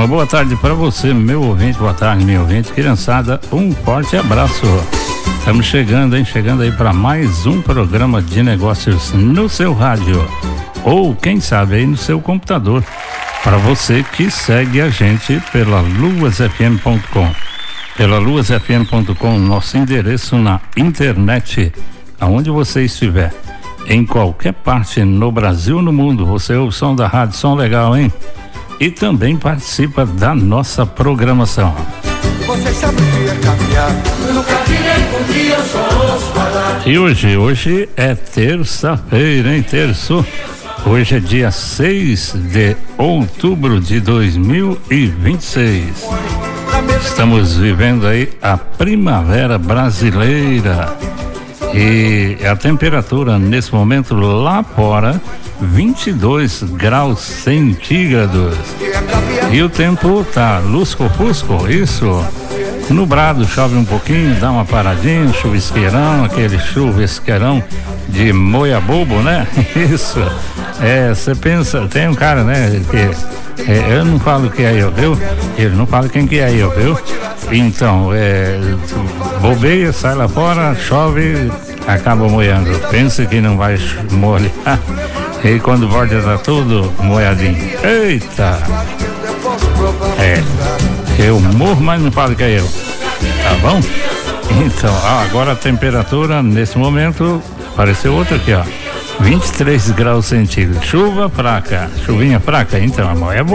Uma boa tarde para você, meu ouvinte, boa tarde, meu ouvinte, criançada, um forte abraço. Estamos chegando aí para mais um programa de negócios no seu rádio, ou quem sabe aí no seu computador, para você que segue a gente pela luasfm.com. Pela luasfm.com, nosso endereço na internet, aonde você estiver, em qualquer parte no Brasil, no mundo, você ouve o som da rádio, som legal, hein? E também participa da nossa programação. Você sabia caminhar? Nunca tirei um dia, eu só ouço falar. E hoje é terça-feira, hein? Hoje é dia 6 de outubro de 2026. Estamos vivendo aí a primavera brasileira. E a temperatura nesse momento lá fora, 22 graus centígrados. E o tempo tá lusco-fusco, isso. Nublado, chove um pouquinho, dá uma paradinha, chuvisqueirão, aquele chuvisqueirão de moia-bobo, né? Isso. Você pensa, tem um cara, né, que eu não falo que é eu, viu? Ele não fala quem que é eu, viu? Então, bobeia, sai lá fora, chove, acaba moendo. Pensa que não vai molhar. E quando volta tá tudo moedinho. Eita! Eu morro, mas não falo que é eu. Tá bom? Então, agora a temperatura nesse momento, apareceu outra aqui, ó. 23 graus centígrados. Chuva fraca. Chuvinha fraca, então, amor, é bom.